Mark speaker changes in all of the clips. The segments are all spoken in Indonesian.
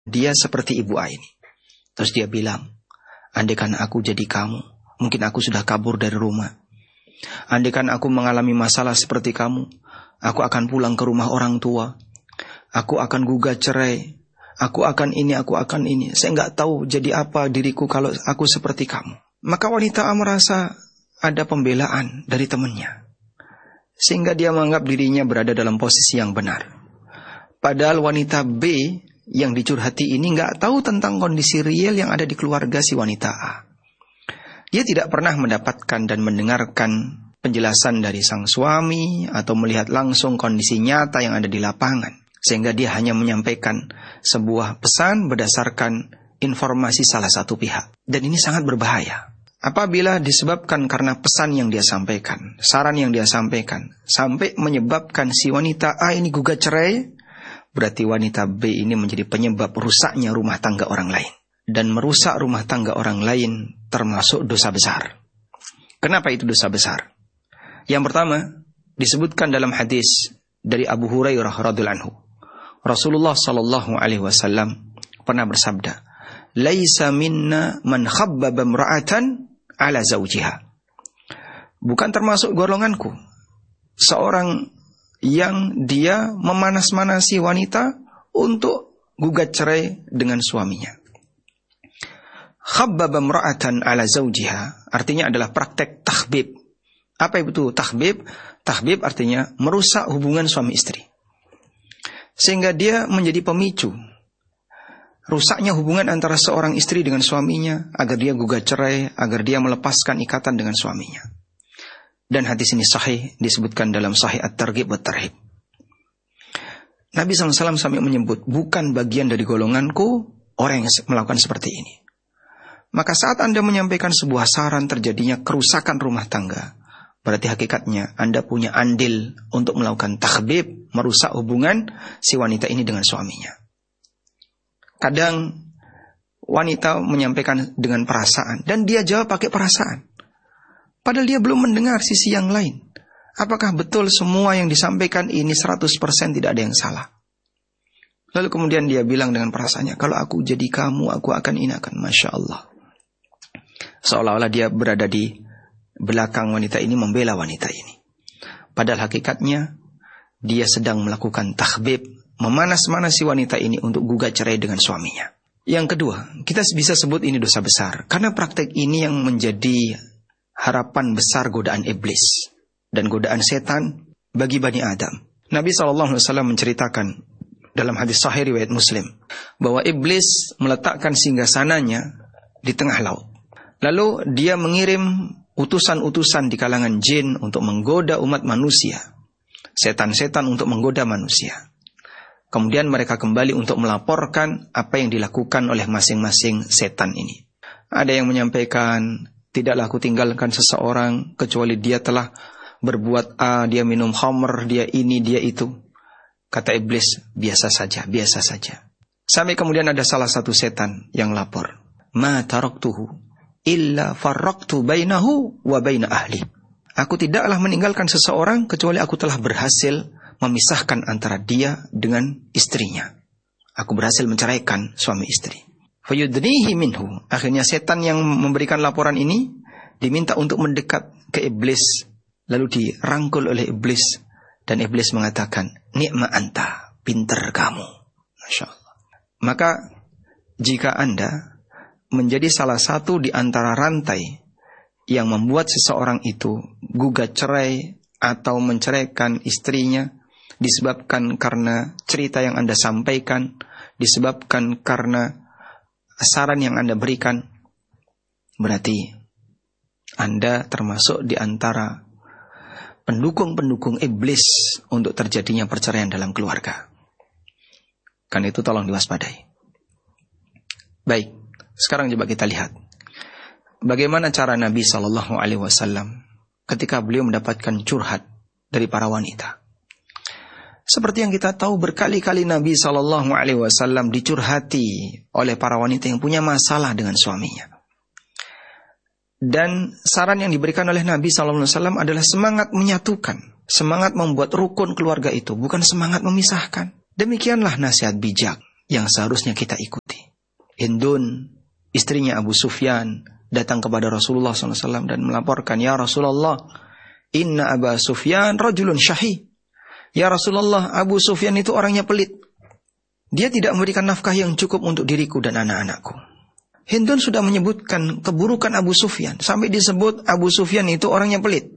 Speaker 1: dia seperti ibu A ini. Terus dia bilang, andaikan aku jadi kamu, mungkin aku sudah kabur dari rumah. Andaikan aku mengalami masalah seperti kamu, aku akan pulang ke rumah orang tua. Aku akan gugat cerai. Aku akan ini, aku akan ini. Saya nggak tahu jadi apa diriku kalau aku seperti kamu. Maka wanita A merasa ada pembelaan dari temannya, sehingga dia menganggap dirinya berada dalam posisi yang benar. Padahal wanita B yang dicurhati ini nggak tahu tentang kondisi real yang ada di keluarga si wanita A. Dia tidak pernah mendapatkan dan mendengarkan penjelasan dari sang suami atau melihat langsung kondisi nyata yang ada di lapangan. Sehingga dia hanya menyampaikan sebuah pesan berdasarkan informasi salah satu pihak. Dan ini sangat berbahaya. Apabila disebabkan karena pesan yang dia sampaikan, saran yang dia sampaikan, sampai menyebabkan si wanita A ini gugat cerai, berarti wanita B ini menjadi penyebab rusaknya rumah tangga orang lain. Dan merusak rumah tangga orang lain termasuk dosa besar. Kenapa itu dosa besar? Yang pertama, disebutkan dalam hadis dari Abu Hurairah radhiyallahu anhu. Rasulullah sallallahu alaihi wasallam pernah bersabda, "Laisa minna man khabbaba imra'atan ala zawjiha." Bukan termasuk golonganku seorang yang dia memanas-manasi wanita untuk gugat cerai dengan suaminya. Khabbaba imra'atan ala zawjiha artinya adalah praktek takhbib. Apa itu takhbib? Takhbib artinya merusak hubungan suami istri. Sehingga dia menjadi pemicu rusaknya hubungan antara seorang istri dengan suaminya, agar dia gugat cerai, agar dia melepaskan ikatan dengan suaminya. Dan hadis ini sahih, disebutkan dalam Sahih At-Targhib wa Tarhib. Nabi SAW sampai menyebut, bukan bagian dari golonganku orang yang melakukan seperti ini. Maka saat Anda menyampaikan sebuah saran terjadinya kerusakan rumah tangga, berarti hakikatnya Anda punya andil untuk melakukan takhbib, merusak hubungan si wanita ini dengan suaminya. Kadang wanita menyampaikan dengan perasaan, dan dia jawab pakai perasaan. Padahal dia belum mendengar sisi yang lain. Apakah betul semua yang disampaikan ini 100% tidak ada yang salah? Lalu kemudian dia bilang dengan perasaannya, kalau aku jadi kamu, aku akan ini, akan. Masya Allah. Seolah-olah dia berada di belakang wanita ini, membela wanita ini. Padahal hakikatnya dia sedang melakukan takhbib, memanas-manasi wanita ini untuk gugat cerai dengan suaminya. Yang kedua, kita bisa sebut ini dosa besar, karena praktek ini yang menjadi harapan besar godaan iblis dan godaan setan bagi Bani Adam. Nabi SAW menceritakan dalam hadis sahih riwayat Muslim bahwa iblis meletakkan singgasananya di tengah laut. Lalu dia mengirim utusan-utusan di kalangan jin untuk menggoda umat manusia, setan-setan untuk menggoda manusia. Kemudian mereka kembali untuk melaporkan apa yang dilakukan oleh masing-masing setan ini. Ada yang menyampaikan, tidaklah aku tinggalkan seseorang kecuali dia telah berbuat A, dia minum khamr, dia ini, dia itu. Kata iblis, biasa saja, biasa saja. Sampai kemudian ada salah satu setan yang lapor, ma taraktuhu illa farraqtu bainahu wa baina ahli. Aku tidaklah meninggalkan seseorang kecuali aku telah berhasil memisahkan antara dia dengan istrinya. Aku berhasil menceraikan suami istri. Fayudnihi minhu. Akhirnya setan yang memberikan laporan ini diminta untuk mendekat ke iblis, lalu dirangkul oleh iblis, dan iblis mengatakan, ni'ma anta, pinter kamu. Masya Allah. Maka jika Anda menjadi salah satu di antara rantai yang membuat seseorang itu gugat cerai atau menceraikan istrinya, disebabkan karena cerita yang Anda sampaikan, disebabkan karena saran yang Anda berikan, berarti Anda termasuk di antara pendukung-pendukung iblis untuk terjadinya perceraian dalam keluarga. Karena itu tolong diwaspadai. Baik, sekarang coba kita lihat bagaimana cara Nabi SAW ketika beliau mendapatkan curhat dari para wanita. Seperti yang kita tahu, berkali-kali Nabi SAW dicurhati oleh para wanita yang punya masalah dengan suaminya. Dan saran yang diberikan oleh Nabi SAW adalah semangat menyatukan, semangat membuat rukun keluarga itu, bukan semangat memisahkan. Demikianlah nasihat bijak yang seharusnya kita ikuti. Hindun, istrinya Abu Sufyan, datang kepada Rasulullah SAW dan melaporkan, "Ya Rasulullah, inna Aba Sufyan rajulun syahih." Ya Rasulullah, Abu Sufyan itu orangnya pelit. Dia tidak memberikan nafkah yang cukup untuk diriku dan anak-anakku. Hindun sudah menyebutkan keburukan Abu Sufyan, sampai disebut Abu Sufyan itu orangnya pelit.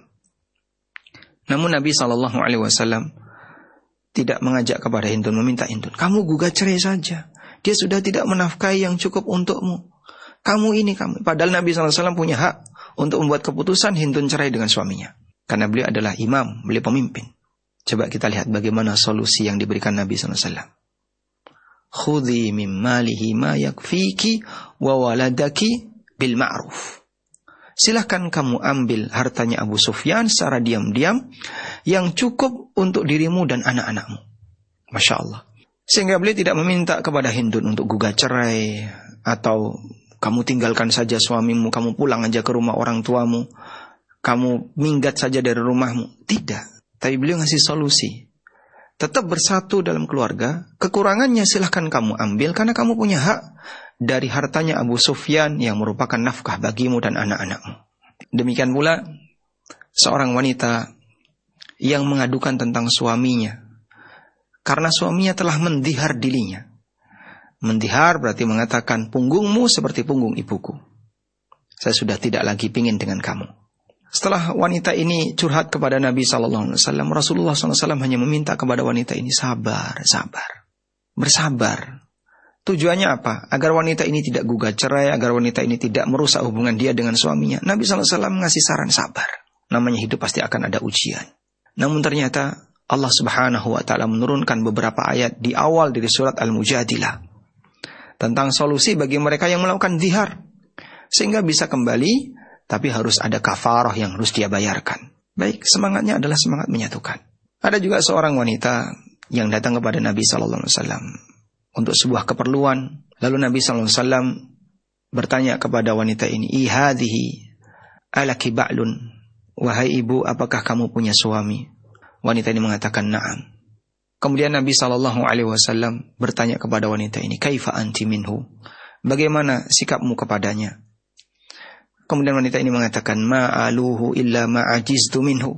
Speaker 1: Namun Nabi SAW tidak mengajak kepada Hindun, meminta Hindun, "Kamu gugat cerai saja. Dia sudah tidak menafkahi yang cukup untukmu. Kamu ini, kamu." Padahal Nabi SAW punya hak untuk membuat keputusan Hindun cerai dengan suaminya. Karena beliau adalah imam, beliau pemimpin. Coba kita lihat bagaimana solusi yang diberikan Nabi SAW. "Khudhi min malihi ma yakfiki wa waladaki bil ma'ruf." Silahkan kamu ambil hartanya Abu Sufyan secara diam-diam yang cukup untuk dirimu dan anak-anakmu. Masya Allah. Sehingga beliau tidak meminta kepada Hindun untuk gugat cerai, atau kamu tinggalkan saja suamimu, kamu pulang aja ke rumah orang tuamu, kamu minggat saja dari rumahmu. Tidak. Tapi beliau ngasih solusi. Tetap bersatu dalam keluarga. Kekurangannya silahkan kamu ambil, karena kamu punya hak dari hartanya Abu Sufyan yang merupakan nafkah bagimu dan anak-anakmu. Demikian pula seorang wanita yang mengadukan tentang suaminya karena suaminya telah mendihar dirinya. Mendihar berarti mengatakan, punggungmu seperti punggung ibuku. Saya sudah tidak lagi pingin dengan kamu. Setelah wanita ini curhat kepada Nabi SAW, Rasulullah SAW hanya meminta kepada wanita ini sabar, bersabar. Tujuannya apa? Agar wanita ini tidak gugat cerai, agar wanita ini tidak merusak hubungan dia dengan suaminya. Nabi SAW ngasih saran sabar. Namanya hidup pasti akan ada ujian. Namun ternyata Allah Subhanahu wa Ta'ala menurunkan beberapa ayat di awal dari surat Al-Mujadilah tentang solusi bagi mereka yang melakukan zihar, sehingga bisa kembali, tapi harus ada kafarah yang harus dia bayarkan. Baik, semangatnya adalah semangat menyatukan. Ada juga seorang wanita yang datang kepada Nabi SAW untuk sebuah keperluan. Lalu Nabi SAW bertanya kepada wanita ini, "Ihadhihi alaki ba'lun?" Wahai ibu, apakah kamu punya suami? Wanita ini mengatakan, "Na'am." Kemudian Nabi SAW bertanya kepada wanita ini, "Kaifa anti minhu?" Bagaimana sikapmu kepadanya? Kemudian wanita ini mengatakan, "Ma'aluhu illa ma'ajiztu minhu."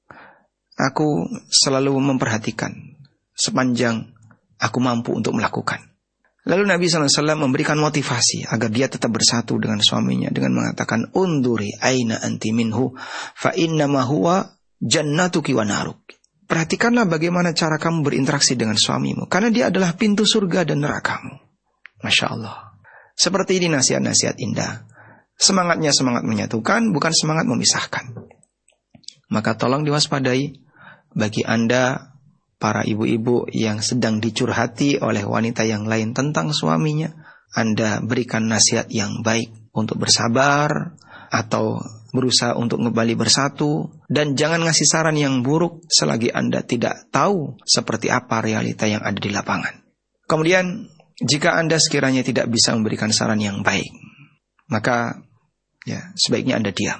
Speaker 1: Aku selalu memperhatikan sepanjang aku mampu untuk melakukan. Lalu Nabi SAW memberikan motivasi agar dia tetap bersatu dengan suaminya dengan mengatakan, "Unduri aina anti minhu fa innama huwa jannatuki wa naruki." Perhatikanlah bagaimana cara kamu berinteraksi dengan suamimu, karena dia adalah pintu surga dan nerakamu. Masya Allah. Seperti ini nasihat-nasihat indah. Semangatnya semangat menyatukan, bukan semangat memisahkan. Maka tolong diwaspadai bagi Anda, para ibu-ibu yang sedang dicurhati oleh wanita yang lain tentang suaminya. Anda berikan nasihat yang baik untuk bersabar atau berusaha untuk kembali bersatu. Dan jangan ngasih saran yang buruk selagi Anda tidak tahu seperti apa realita yang ada di lapangan. Kemudian, jika Anda sekiranya tidak bisa memberikan saran yang baik, maka sebaiknya Anda diam.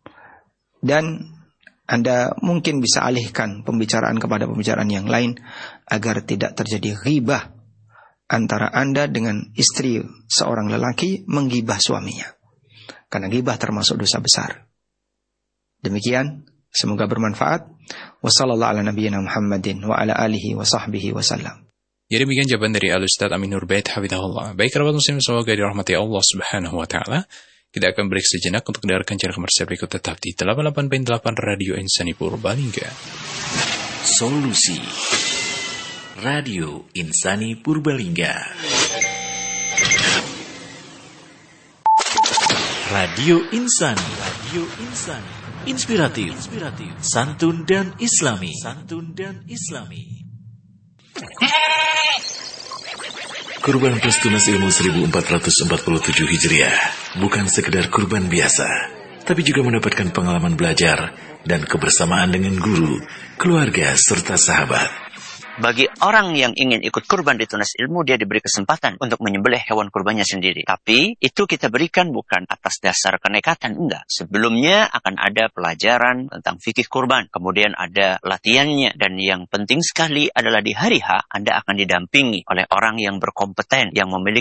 Speaker 1: Dan Anda mungkin bisa alihkan pembicaraan kepada pembicaraan yang lain agar tidak terjadi ghibah antara Anda dengan istri seorang lelaki menggibah suaminya. Karena ghibah termasuk dosa besar. Demikian, semoga bermanfaat. Wassallallahu ala nabiyyina Muhammadin wa ala alihi wa sahbihi wasallam.
Speaker 2: Ya, demikian jawaban dari Al-Ustaz Amin Nur Bait hafizahullah. Baik, kerabat muslim semoga dirahmati Allah Subhanahu wa taala. Kita akan break sejenak untuk mendengarkan cara komersial berikut, tetap di 88.8 Radio Insani Purbalingga.
Speaker 3: Solusi Radio Insani Purbalingga. Radio Insani. Inspiratif, santun dan islami. Kurban plus tunas ilmu 1447 Hijriah bukan sekedar kurban biasa, tapi juga mendapatkan pengalaman belajar dan kebersamaan dengan guru, keluarga, serta sahabat.
Speaker 4: Bagi orang yang ingin ikut kurban di Tunas Ilmu, dia diberi kesempatan untuk menyembelih hewan kurbannya sendiri. Tapi itu kita berikan bukan atas dasar kenekatan, enggak. Sebelumnya akan ada pelajaran tentang fikih kurban, kemudian ada latihannya, dan yang penting sekali adalah di hari H Anda akan didampingi oleh orang yang berkompeten, yang memiliki